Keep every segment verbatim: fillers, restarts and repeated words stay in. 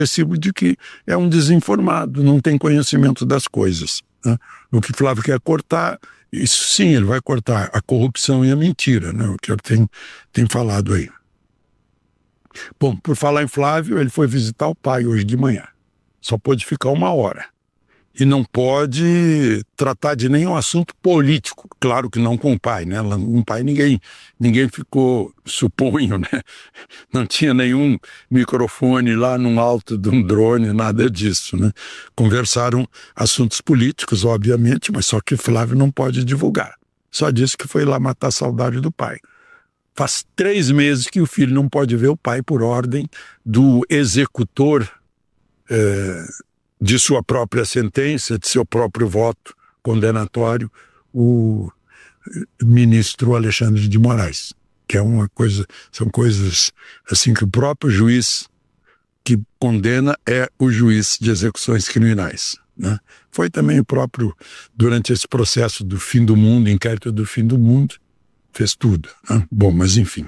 recibo de que é um desinformado, não tem conhecimento das coisas, né? O que Flávio quer cortar, isso sim, ele vai cortar a corrupção e a mentira, né? O que ele tem, tem falado aí. Bom, por falar em Flávio, ele foi visitar o pai hoje de manhã. Só pôde ficar uma hora. E não pode tratar de nenhum assunto político. Claro que não com o pai, né? Com o pai ninguém, ninguém ficou, suponho, né? Não tinha nenhum microfone lá no alto de um drone, nada disso, né? Conversaram assuntos políticos, obviamente, mas só que Flávio não pode divulgar. Só disse que foi lá matar a saudade do pai. Faz três meses que o filho não pode ver o pai por ordem do executor é, de sua própria sentença, de seu próprio voto condenatório, o ministro Alexandre de Moraes, que é uma coisa, são coisas assim que o próprio juiz que condena é o juiz de execuções criminais, né? Foi também o próprio, durante esse processo do fim do mundo, inquérito do fim do mundo, fez tudo, né? Bom, mas enfim.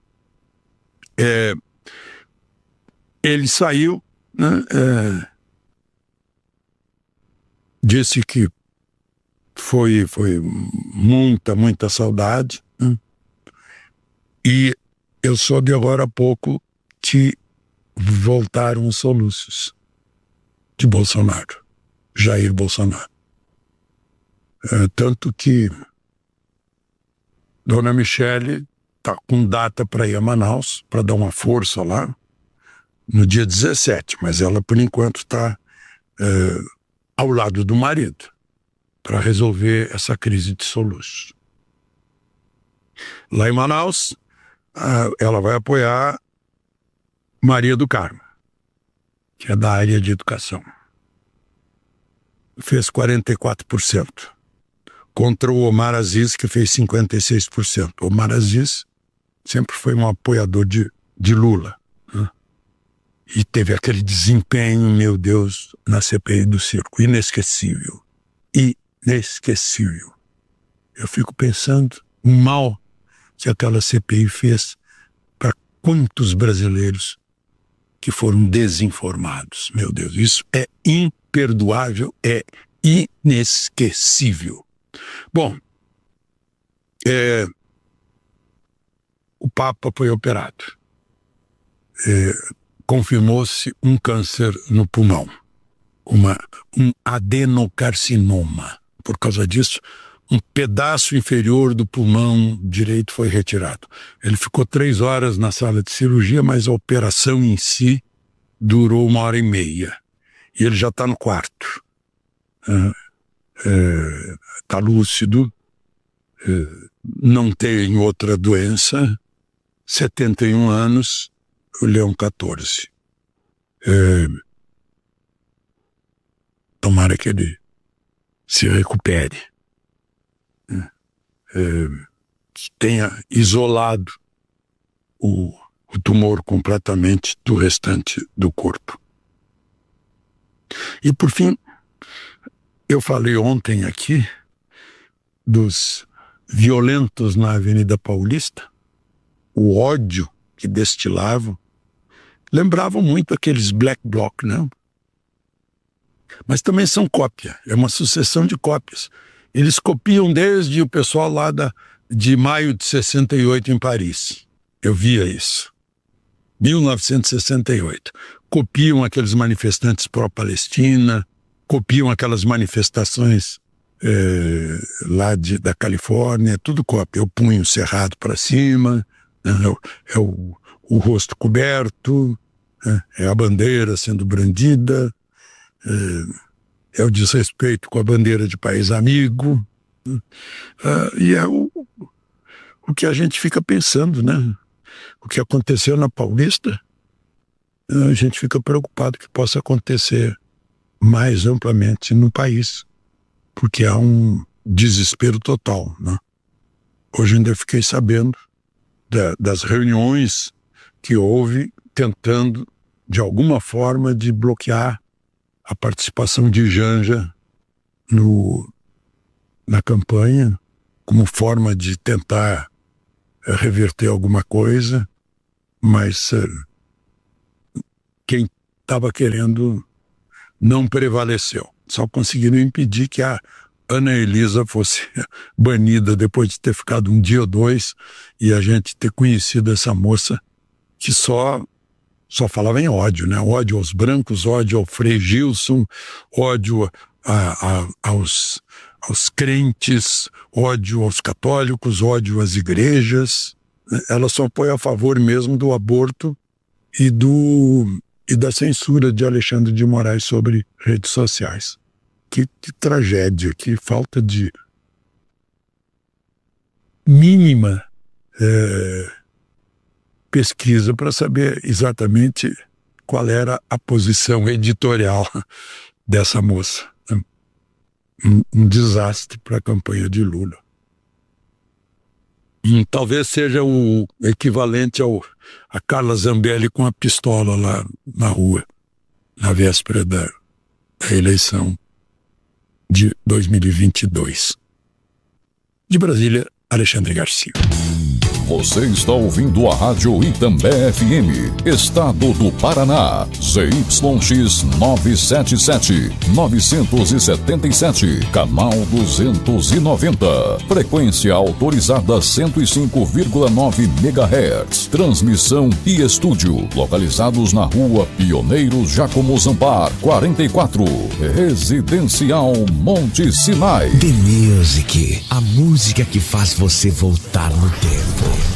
É, ele saiu, né, é, disse que foi, foi muita, muita saudade, né? E eu soube agora há pouco que voltaram os soluços de Bolsonaro, Jair Bolsonaro. É, tanto que Dona Michele está com data para ir a Manaus, para dar uma força lá, no dia dezessete, mas ela, por enquanto, está é, ao lado do marido, para resolver essa crise de soluços. Lá em Manaus, ela vai apoiar Maria do Carmo, que é da área de educação. Fez quarenta e quatro por cento. Contra o Omar Aziz, que fez cinquenta e seis por cento. O Omar Aziz sempre foi um apoiador de, de Lula, né? E teve aquele desempenho, meu Deus, na C P I do circo. Inesquecível. Inesquecível. Eu fico pensando o mal que aquela C P I fez para quantos brasileiros que foram desinformados. Meu Deus, isso é imperdoável, é inesquecível. Bom, é, o Papa foi operado. É, confirmou-se um câncer no pulmão, uma, um adenocarcinoma. Por causa disso, um pedaço inferior do pulmão direito foi retirado. Ele ficou três horas na sala de cirurgia, mas a operação em si durou uma hora e meia. E ele já está no quarto. Está é, é, lúcido, é, não tem outra doença, setenta e um anos, o Leão quatorze. É, tomara que ele se recupere. É, tenha isolado o, o tumor completamente do restante do corpo. E por fim, eu falei ontem aqui dos violentos na Avenida Paulista, o ódio que destilavam, lembravam muito aqueles black bloc, não? Mas também são cópia, é uma sucessão de cópias. Eles copiam desde o pessoal lá da, de maio de sessenta e oito em Paris. Eu via isso. mil novecentos e sessenta e oito. Copiam aqueles manifestantes pró-Palestina, copiam aquelas manifestações é, lá de, da Califórnia, tudo cópia. É o punho cerrado para cima, né? é, o, é o, o rosto coberto, né? É a bandeira sendo brandida, é, é o desrespeito com a bandeira de país amigo, né? É, e é o, o que a gente fica pensando, né? O que aconteceu na Paulista, a gente fica preocupado que possa acontecer mais amplamente no país, porque há um desespero total, né? Hoje ainda fiquei sabendo da, das reuniões que houve tentando, de alguma forma, de bloquear a participação de Janja no, na campanha, como forma de tentar reverter alguma coisa, mas uh, quem está estava querendo não prevaleceu. Só conseguiram impedir que a Ana Elisa fosse banida depois de ter ficado um dia ou dois e a gente ter conhecido essa moça que só, só falava em ódio, né? Ódio aos brancos, ódio ao Frei Gilson, ódio a, a, aos, aos crentes, ódio aos católicos, ódio às igrejas. Ela só foi a favor mesmo do aborto e, do, e da censura de Alexandre de Moraes sobre redes sociais. Que, que tragédia, que falta de mínima é, pesquisa para saber exatamente qual era a posição editorial dessa moça. Um, um desastre para a campanha de Lula. Hum, talvez seja o equivalente ao, a Carla Zambelli com a pistola lá na rua, na véspera da, da eleição de dois mil e vinte e dois. De Brasília, Alexandre Garcia. Você está ouvindo a Rádio Itambé F M, Estado do Paraná, Z Y X novecentos e setenta e sete, novecentos e setenta e sete, canal duzentos e noventa, frequência autorizada cento e cinco vírgula nove megahertz, transmissão e estúdio, localizados na rua Pioneiros Jacomo Zampar, quarenta e quatro, Residencial Monte Sinai. The Music, a música que faz você voltar no tempo.